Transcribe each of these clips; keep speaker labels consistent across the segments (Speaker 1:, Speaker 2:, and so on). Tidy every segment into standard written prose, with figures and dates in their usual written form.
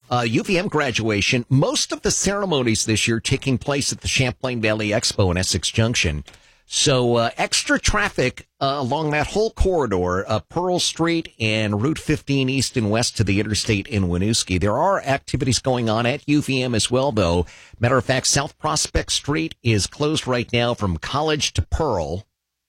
Speaker 1: UVM graduation. Most of the ceremonies this year taking place at the Champlain Valley Expo in Essex Junction. So extra traffic along that whole corridor, Pearl Street and Route 15 east and west to the interstate in Winooski. There are activities going on at UVM as well, though. Matter of fact, South Prospect Street is closed right now from College to Pearl.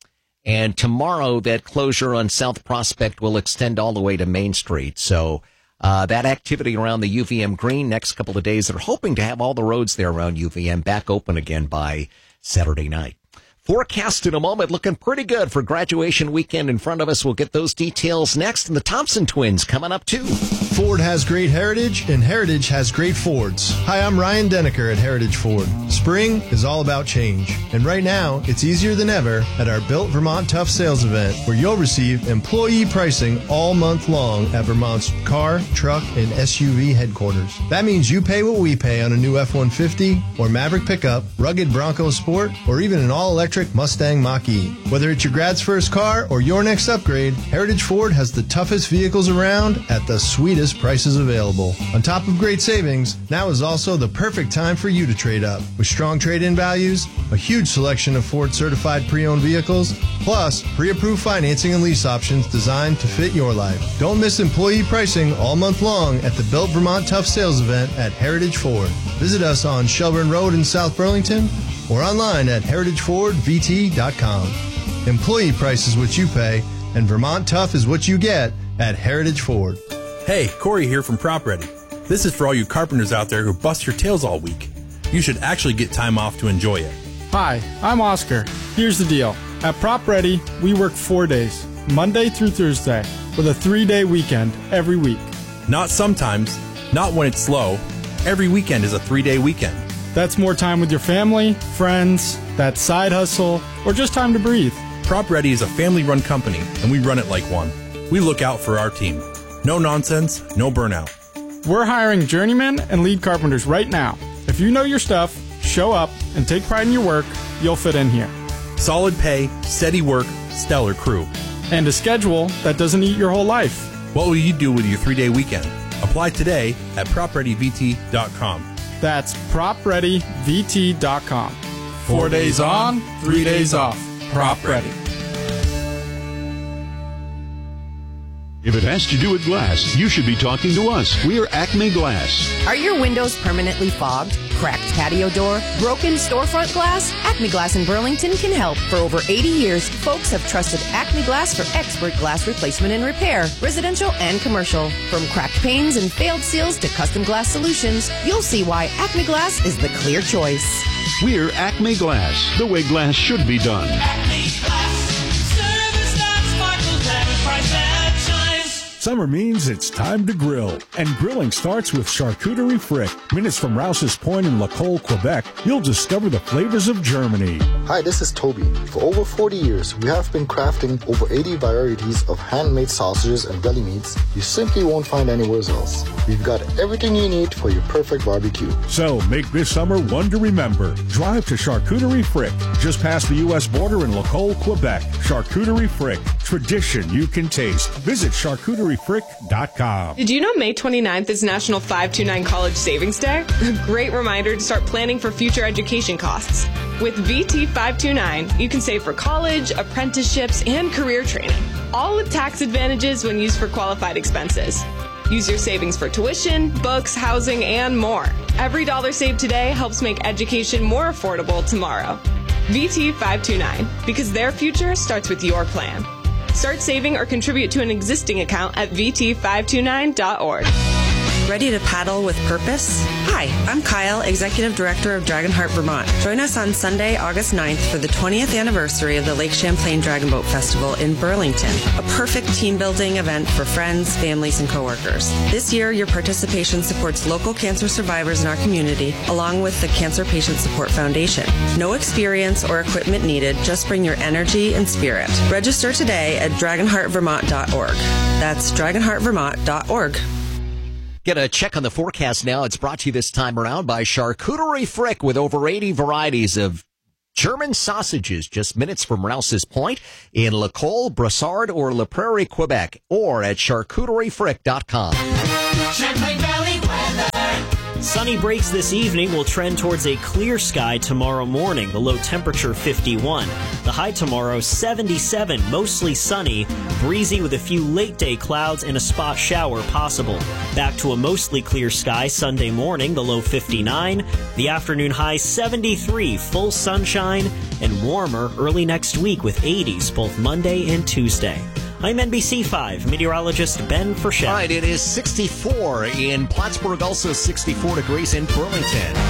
Speaker 1: And tomorrow, that closure on South Prospect will extend all the way to Main Street. So that activity around the UVM Green next couple of days, they're hoping to have all the roads there around UVM back open again by Saturday night. Forecast in a moment, looking pretty good for graduation weekend in front of us. We'll get those details next. And the Thompson twins coming up, too.
Speaker 2: Ford has great heritage, and Heritage has great Fords. Hi, I'm Ryan Denneker at Heritage Ford. Spring is all about change. And right now, it's easier than ever at our Built Vermont Tough sales event, where you'll receive employee pricing all month long at Vermont's car, truck, and SUV headquarters. That means you pay what we pay on a new F-150 or Maverick pickup, rugged Bronco Sport, or even an all-electric Mustang Mach-E. Whether it's your grad's first car or your next upgrade, Heritage Ford has the toughest vehicles around at the sweetest prices available. On top of great savings, now is also the perfect time for you to trade up. With strong trade-in values, a huge selection of Ford-certified pre-owned vehicles, plus pre-approved financing and lease options designed to fit your life. Don't miss employee pricing all month long at the Built Vermont Tough sales event at Heritage Ford. Visit us on Shelburne Road in South Burlington or online at heritagefordvt.com. Employee price is what you pay, and Vermont Tough is what you get at Heritage Ford.
Speaker 3: Hey, Corey here from Prop Ready. This is for all you carpenters out there who bust your tails all week. You should actually get time off to enjoy it.
Speaker 4: Hi, I'm Oscar. Here's the deal. At Prop Ready, we work 4 days, Monday through Thursday, with a 3-day weekend every week.
Speaker 3: Not sometimes, not when it's slow. Every weekend is a 3-day weekend.
Speaker 4: That's more time with your family, friends, that side hustle, or just time to breathe.
Speaker 3: Prop Ready is a family-run company, and we run it like one. We look out for our team. No nonsense, no burnout.
Speaker 4: We're hiring journeymen and lead carpenters right now. If you know your stuff, show up, and take pride in your work, you'll fit in here.
Speaker 3: Solid pay, steady work, stellar crew.
Speaker 4: And a schedule that doesn't eat your whole life.
Speaker 3: What will you do with your 3-day weekend? Apply today at PropReadyVT.com.
Speaker 4: That's PropReadyVT.com. 4 days on, 3 days off. Prop Ready.
Speaker 5: If it has to do with glass, you should be talking to us. We are Acme Glass.
Speaker 6: Are your windows permanently fogged? Cracked patio door? Broken storefront glass? Acme Glass in Burlington can help. For over 80 years, folks have trusted Acme Glass for expert glass replacement and repair, residential and commercial. From cracked panes and failed seals to custom glass solutions, you'll see why Acme Glass is the clear choice.
Speaker 5: We're Acme Glass, the way glass should be done.
Speaker 7: Acme Glass, service that sparkles and price that shines.
Speaker 8: Summer means it's time to grill, and grilling starts with Charcuterie Frick. Minutes from Rouse's Point in Lacolle, Quebec, you'll discover the flavors of Germany.
Speaker 9: Hi, this is Toby. For over 40 years, we have been crafting over 80 varieties of handmade sausages and deli meats you simply won't find anywhere else. We've got everything you need for your perfect barbecue.
Speaker 8: So make this summer one to remember. Drive to Charcuterie Frick, just past the U.S. border in Lacolle, Quebec. Charcuterie Frick, tradition you can taste. Visit charcuteriefrick.com.
Speaker 10: Did you know May 29th is National 529 College Savings Day? A great reminder to start planning for future education costs. With VT 529, you can save for college, apprenticeships, and career training, all with tax advantages when used for qualified expenses. Use your savings for tuition, books, housing, and more. Every dollar saved today helps make education more affordable tomorrow. VT 529, because their future starts with your plan. Start saving or contribute to an existing account at VT529.org.
Speaker 11: Ready to paddle with purpose? Hi, I'm Kyle, Executive Director of Dragonheart Vermont. Join us on Sunday, August 9th for the 20th anniversary of the Lake Champlain Dragon Boat Festival in Burlington, a perfect team-building event for friends, families, and coworkers. This year, your participation supports local cancer survivors in our community, along with the Cancer Patient Support Foundation. No experience or equipment needed, just bring your energy and spirit. Register today at dragonheartvermont.org. That's dragonheartvermont.org.
Speaker 1: Get a check on the forecast now. It's brought to you this time around by Charcuterie Frick with over 80 varieties of German sausages, just minutes from Rouse's Point in Lacolle, Brossard, or La Prairie, Quebec, or at charcuteriefrick.com.
Speaker 7: Champlain Valley weather.
Speaker 12: Sunny breaks this evening will trend towards a clear sky tomorrow morning. The low temperature 51. The high tomorrow 77, mostly sunny, breezy with a few late day clouds and a spot shower possible. Back to a mostly clear sky Sunday morning, the low 59. The afternoon high 73, full sunshine, and warmer early next week with 80s both Monday and Tuesday. I'm NBC5 meteorologist Ben Frechette.
Speaker 1: All right, it is 64 in Plattsburgh, also 64 degrees in Burlington.